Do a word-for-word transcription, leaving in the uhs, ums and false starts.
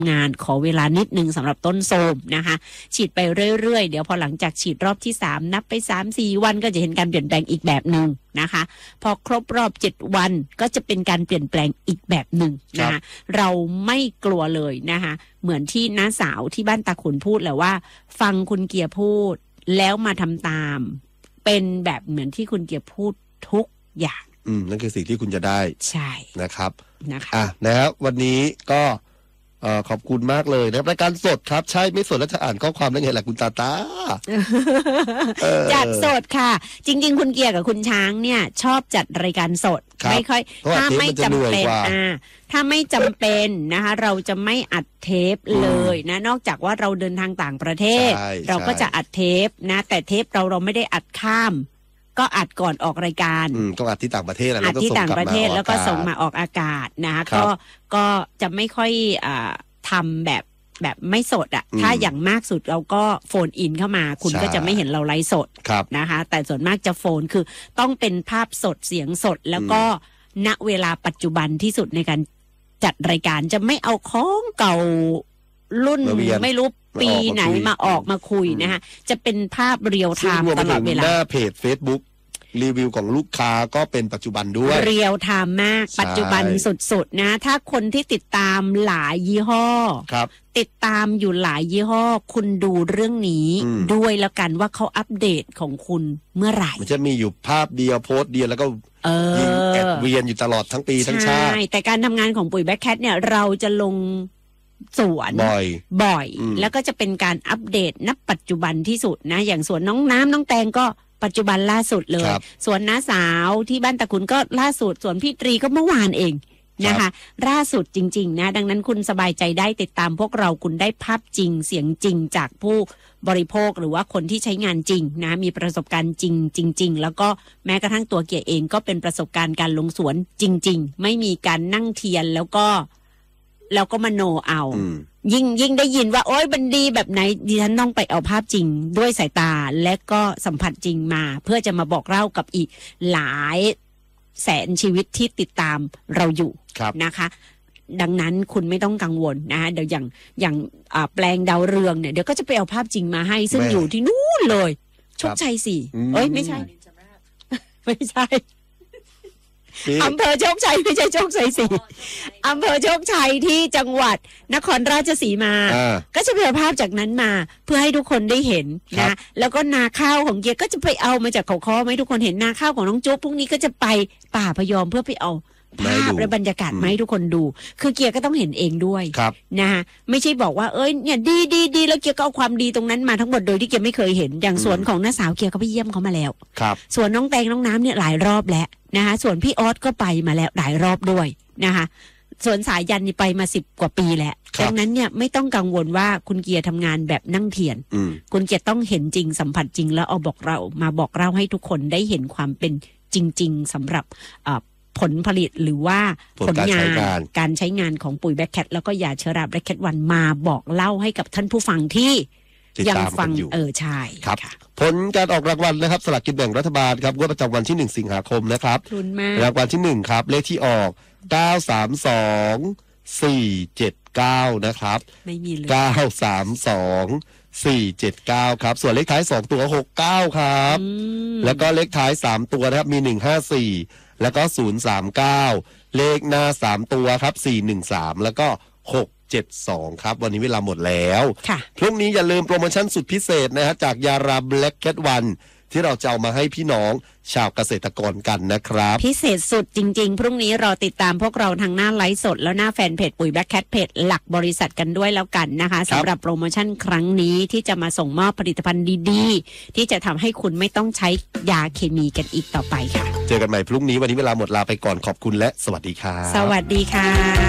งานขอเวลานิดนึงสำหรับต้นโทรมนะคะฉีดไปเรื่อยๆเดี๋ยวพอหลังจากฉีดรอบที่สามนับไป สามถึงสี่ วันก็จะเห็นการเปลี่ยนแปลงอีกแบบนึงนะคะพอครบรอบเจ็ดวันก็จะเป็นการเปลี่ยนแปลงอีกแบบนึงนะคะเราไม่กลัวเลยนะคะเหมือนที่น้าสาวที่บ้านตาขุนพูดแหละว่าฟังคุณเกียร์พูดแล้วมาทำตามเป็นแบบเหมือนที่คุณเกียร์พูดทุกอย่างอืมนั่นคือสิ่งที่คุณจะได้ใช่นะครับนะคะอ่ะนะครับวันนี้ก็เอ่อขอบคุณมากเลยนะครับรายการสดครับใช่ไม่สดแล้วจะอ่านข้อความได้ไงล่ะคุณตาตาจัดสดค่ะจริงๆคุณเกียร์กับคุณช้างเนี่ยชอบจัดรายการสดไม่ค่อยถ้าไม่จำเป็นอ่าถ้าไม่จำเป็นนะคะเราจะไม่อัดเทปเลยนะนอกจากว่าเราเดินทางต่างประเทศเราก็จะอัดเทปนะแต่เทปเราเราไม่ได้อัดข้ามก็อัดก่อนออกรายการก็อัดที่ต่างประเทศอัดที่ต่างประเทศแล้วก็ส่งมาออกอากาศนะคะก็ก็จะไม่ค่อยอ่าทำแบบแบบไม่สดอ่ะถ้าอย่างมากสุดเราก็โฟนอินเข้ามาคุณก็จะไม่เห็นเราไลฟ์สดนะคะแต่ส่วนมากจะโฟนคือต้องเป็นภาพสดเสียงสดแล้วก็ณเวลาปัจจุบันที่สุดในการจัดรายการจะไม่เอาของเก่ารุ่นไม่รู้ปีไหนมาออกมาคุยนะคะจะเป็นภาพเรียลไทม์ตลอดเวลาหน้าเพจ Facebookรีวิวของลูกค้าก็เป็นปัจจุบันด้วยเรียลไทม์มากปัจจุบันสุดๆนะถ้าคนที่ติดตามหลายยี่ห้อครับติดตามอยู่หลายยี่ห้อคุณดูเรื่องนี้ด้วยแล้วกันว่าเขาอัปเดตของคุณเมื่อไหร่มันจะมีอยู่ภาพเดียวโพสต์เดียวแล้วก็ยิงแอดเวียนอยู่ตลอดทั้งปีทั้งชาติใช่แต่การทำงานของปุ๋ยแบ็คแคทเนี่ยเราจะลงสวนบ่อยบ่อยแล้วก็จะเป็นการอัปเดตณปัจจุบันที่สุดนะอย่างสวนน้องน้ำน้องแตงก็ปัจจุบันล่าสุดเลยส่วนน้าสาวที่บ้านตะขุนก็ล่าสุดส่วนพี่ตรีก็เมื่อวานเองนะคะล่าสุดจริงๆนะดังนั้นคุณสบายใจได้ติดตามพวกเราคุณได้ภาพจริงเสียงจริงจากผู้บริโภคหรือว่าคนที่ใช้งานจริงนะมีประสบการณ์จริงจริงๆแล้วก็แม้กระทั่งตัวเกียร์เองก็เป็นประสบการณ์การลงสวนจริงๆไม่มีการนั่งเทียนแล้วก็แล้วก็มโนเอายิ่งยิ่งได้ยินว่าโอ๊ยบันดีแบบไหนดิฉันต้องไปเอาภาพจริงด้วยสายตาและก็สัมผัสจริงมาเพื่อจะมาบอกเล่ากับอีกหลายแสนชีวิตที่ติดตามเราอยู่นะคะดังนั้นคุณไม่ต้องกังวลนะเดี๋ยวอย่างอย่างแปลงดาวเรืองเนี่ยเดี๋ยวก็จะไปเอาภาพจริงมาให้ซึ่งอยู่ที่นู่นเลยโชคชัยสี่เอ้ยไม่ใช่ไม่ใช่อำเภอโชคชัยไม่ใช่โชคชัยสี่อำเภอโชคชัยที่จังหวัดนครราชสีมาก็จะไปเอาภาพจากนั้นมาเพื่อให้ทุกคนได้เห็นนะแล้วก็นาข้าวของเกียร์ก็จะไปเอามาจากเขาค้อให้ทุกคนเห็นนาข้าวของน้องจุ๊บพรุ่งนี้ก็จะไปป่าพยอมเพื่อไปเอาภาพและบรรยากาศมาให้ทุกคนดูคือเกียร์ก็ต้องเห็นเองด้วยนะคะไม่ใช่บอกว่าเอ้ยเนี่ยดีดีดีแล้วเกียร์ก็เอาความดีตรงนั้นมาทั้งหมดโดยที่เกียร์ไม่เคยเห็นอย่างสวนของน้าสาวเกียร์ก็ไปเยี่ยมเขามาแล้วสวนน้องแตงน้องน้ำเนี่ยหลายรอบแล้วนะคะส่วนพี่ออสก็ไปมาแล้วหลายรอบด้วยนะคะส่วนสายยันนี่ไปมาสิบกว่าปีแล้วดังนั้นเนี่ยไม่ต้องกังวลว่าคุณเกียร์ทำงานแบบนั่งเทียนคุณเกียร์ต้องเห็นจริงสัมผัสจริงแล้วเอาบอกเรามาบอกเล่าให้ทุกคนได้เห็นความเป็นจริงๆสำหรับผลผลิตหรือว่าผลงานการใช้งานของปุ๋ยแบ็คแคทแล้วก็ยาเชื้อราแบ็คแคทวันมาบอกเล่าให้กับท่านผู้ฟังที่ยังฟังเออใช่ครับผลการออกรางวัลนะครับสลากกินแบ่งรัฐบาลครับงวดประจำวันที่หนึ่งสิงหาคมนะครับรางวัลที่หนึ่งครับเลขที่ออกเก้า สาม สอง สี่ เจ็ด เก้านะครับไม่มีเลยเก้า สาม สอง สี่ เจ็ด เก้าครับส่วนเลขท้ายสองตัวหก เก้าครับแล้วก็เลขท้ายสามตัวนะครับมีหนึ่ง ห้า สี่แล้วก็ศูนย์ สาม เก้าเลขหน้าสามตัวครับสี่ หนึ่ง สามแล้วก็หก เจ็ด สองครับวันนี้เวลาหมดแล้วพรุ่งนี้อย่าลืมโปรโมชั่นสุดพิเศษนะฮะจากยาราแบล็กแคทวันที่เราจะเอามาให้พี่น้องชาวเกษตรกรกันนะครับพิเศษสุดจริงๆพรุ่งนี้รอติดตามพวกเราทางหน้าไลฟ์สดแล้วหน้าแฟนเพจปุ๋ยแบ็คแคทเพจหลักบริษัทกันด้วยแล้วกันนะคะสำหรับโปรโมชั่นครั้งนี้ที่จะมาส่งมอบผลิตภัณฑ์ดีๆที่จะทำให้คุณไม่ต้องใช้ยาเคมีกันอีกต่อไปค่ะเจอกันใหม่พรุ่งนี้วันนี้เวลาหมดลาไปก่อนขอบคุณและสวัสดีครับสวัสดีค่ะ